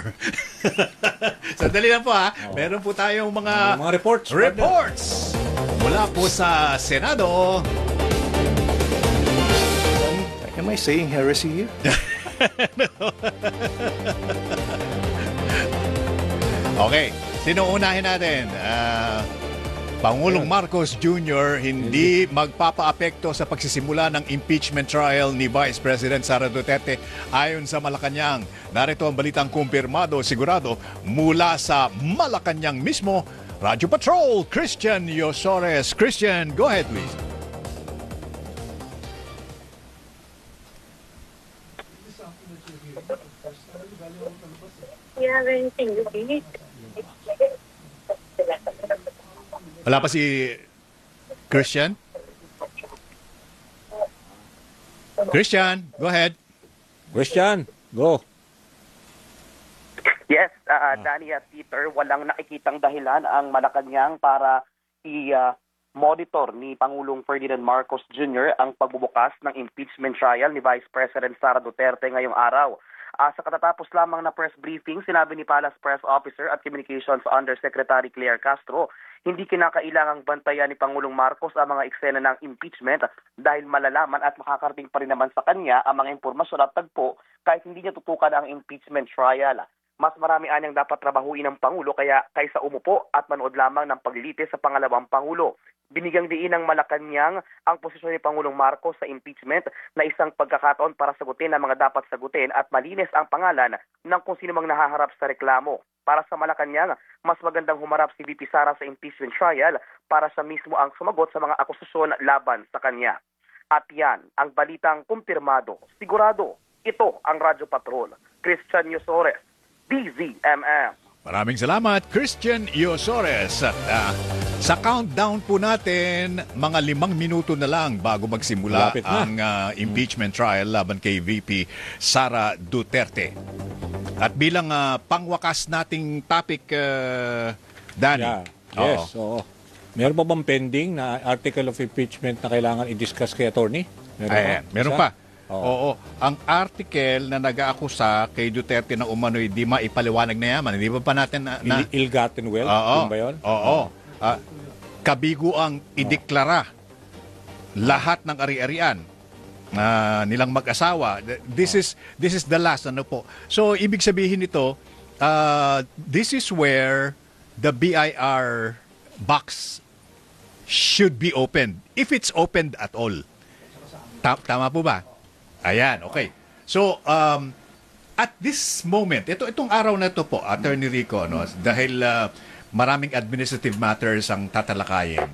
Sandali lang po ha. Meron po tayong Mga reports. reports mula po sa Senado. Am I saying heresy here? Okay, sino unahin natin? Pangulong Marcos Jr. hindi magpapaapekto sa pagsisimula ng impeachment trial ni Vice President Sara Duterte ayon sa Malacanang. Narito ang balitang kumpirmado sigurado mula sa Malacanang mismo. Radyo Patrol, Christian Yosores. Christian, go ahead please. Wala pa si Christian? Christian, go ahead. Christian, go. Yes, Danny at Peter, walang nakikitang dahilan ang Malacanang para i-monitor ni Pangulong Ferdinand Marcos Jr. ang pagbubukas ng impeachment trial ni Vice President Sara Duterte ngayong araw. Sa katatapos lamang na press briefing, sinabi ni Palace Press Officer at Communications Undersecretary Claire Castro, hindi kinakailangang bantayan ni Pangulong Marcos ang mga eksena ng impeachment dahil malalaman at makakarating pa rin naman sa kanya ang mga impormasyon at tagpo kahit hindi niya tutukan ang impeachment trial. Mas marami anyang dapat trabahuin ng Pangulo kaysa umupo at manood lamang ng paglilitis sa pangalawang Pangulo. Binigyang diin ng Malacanang ang posisyon ni Pangulong Marcos sa impeachment na isang pagkakataon para sagutin ang mga dapat sagutin at malinis ang pangalan ng kung sino mang nahaharap sa reklamo. Para sa Malacanang, mas magandang humarap si VP Sara sa impeachment trial para siya mismo ang sumagot sa mga akusasyon laban sa kanya. At yan, ang balitang kumpirmado. Sigurado, ito ang Radyo Patrol. Christian Yosores, DZMM. Maraming salamat, Christian Yosores. At sa countdown po natin, mga 5 minuto na lang bago magsimula ang impeachment trial laban kay VP Sara Duterte. At bilang pangwakas nating topic, Danny. Yes, oo. Meron pa bang pending na article of impeachment na kailangan i-discuss kay attorney? Meron pa. Oo. Ang article na nag-aakusa kay Duterte na umano'y di maipaliwanag na yaman, hindi ba natin na ill-gotten wealth? Oo. Ba yun? Oo. Kabigo ang ideklara lahat ng ari-arian nilang mag-asawa. This is the last po. So ibig sabihin nito, this is where the BIR box should be opened, if it's opened at all. Tama po ba? Ayan, okay. So, at this moment, itong araw na ito po, Attorney Rico, dahil maraming administrative matters ang tatalakayin,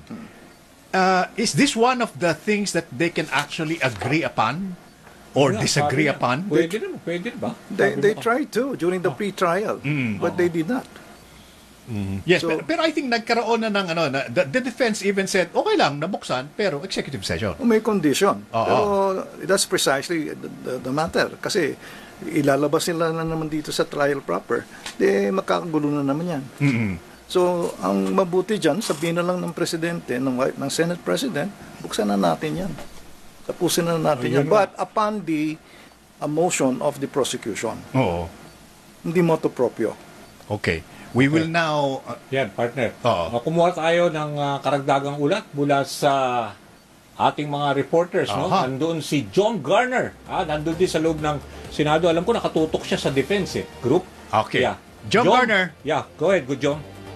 is this one of the things that they can actually agree upon or disagree upon? Pwede ba? They tried to during the pre-trial, but they did not. Yes, pero I think nagkaroon na ng the defense even said, okay lang, nabuksan, pero executive session. May condition. Pero that's precisely the matter. Kasi ilalabas nila na naman dito sa trial proper, makakagulo na naman yan. So, ang mabuti dyan, sabihin na lang ng presidente, ng Senate President, buksan na natin yan. Tapusin na natin yan. But upon the motion of the prosecution. Oo. Hindi motu proprio. Okay. We will now... Yan, partner. Kumuha tayo ng karagdagang ulat mula sa ating mga reporters. No? Nandun si John Garner. Nandun din sa loob ng Senado. Alam ko nakatutok siya sa defense group. Okay. Yeah. John Garner. Yeah, go ahead. Good, John.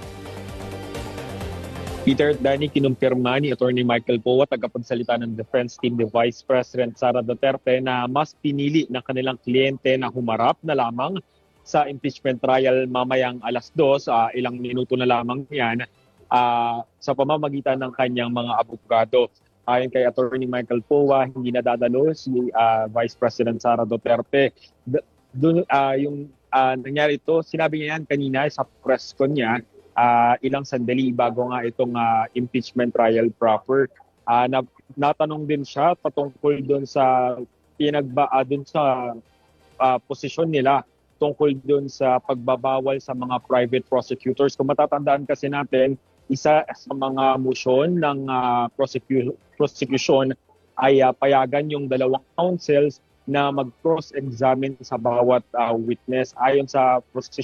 Peter, Danny, kinumpirma ni Attorney Michael Poa, tagapagsalita ng defense team ni Vice President Sara Duterte na mas pinili ng kanilang kliyente na humarap na lamang sa impeachment trial mamayang 2:00, ilang minuto na lamang yan, sa pamamagitan ng kanyang mga abogado. Ayon kay Attorney Michael Poa, hindi na dadalo si Vice President Sara Duterte. Yung nangyari ito, sinabi niya yan kanina sa press con niya, ilang sandali bago nga itong impeachment trial proper. Natanong din siya patungkol doon sa posisyon nila tungkol doon sa pagbabawal sa mga private prosecutors. Kung matatandaan kasi natin, isa sa mga motion ng prosecution ay payagan yung dalawang counsels na mag-cross-examine sa bawat witness. Ayon sa